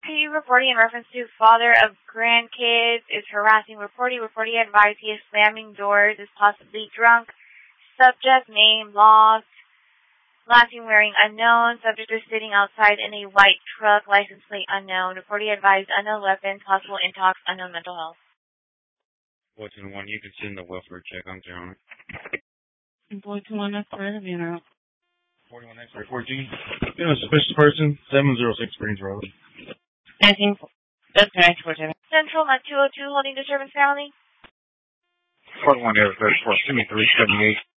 P reporting in reference to father of grandkids is harassing reporting. Reporting advised he is slamming doors, is possibly drunk. Subject name lost. Last name wearing unknown. Subject is sitting outside in a white truck. License plate unknown. Reporting advised unknown weapons. Possible intox. Unknown mental health. 421, you can send the welfare check. I'm on it. 421, that's right of you now. 41 X-ray 14. Suspicious person, 706 Greens Road. 19, that's 947. Central, not 202, holding disturbance family. 41 Air 34, 378.